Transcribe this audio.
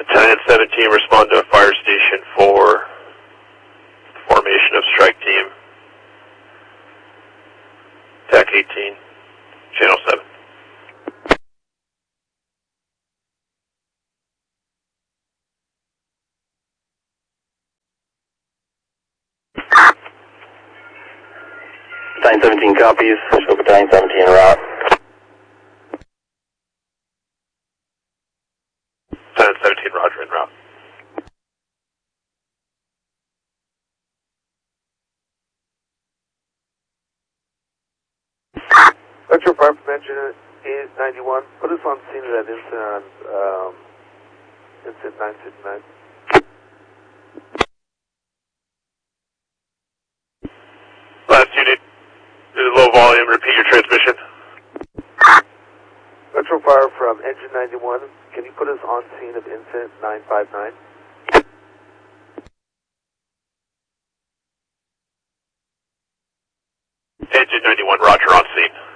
Battalion 17, respond to a fire station for formation of strike team. TAC 18, channel 7. Battalion 17 copies, show Battalion 17 en route. Battalion 17, roger, en route. Metro Fire from engine is 91. Put us on scene of that incident on incident 969. Last unit, low volume, repeat your transmission. Metro Fire from engine 91. Can you put us on scene of incident 959? Engine 91, roger, on scene.